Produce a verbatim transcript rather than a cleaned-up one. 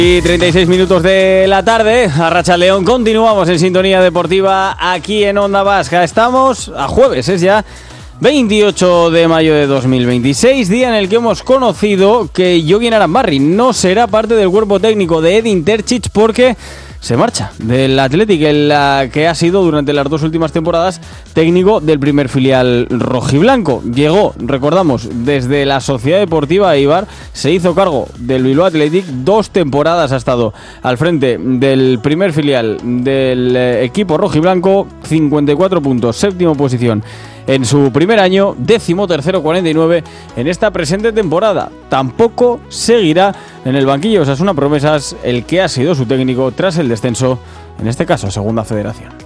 Y treinta y seis minutos de la tarde, Arratsaldeon, continuamos en sintonía deportiva aquí en Onda Vasca. Estamos a jueves, es ya veintiocho de mayo de dos mil veintiséis, día en el que hemos conocido que Jokin Arambarri no será parte del cuerpo técnico de Edin Terzic porque se marcha del Athletic, el que ha sido durante las dos últimas temporadas técnico del primer filial rojiblanco. Llegó, recordamos, desde la Sociedad Deportiva Eibar, se hizo cargo del Bilbao Athletic, dos temporadas ha estado al frente del primer filial del equipo rojiblanco, cincuenta y cuatro puntos, séptima posición en su primer año, décimo tercero, cuarenta y nueve en esta presente temporada. Tampoco seguirá en el banquillo Osasuna Promesas, el que ha sido su técnico tras el descenso, en este caso a Segunda Federación.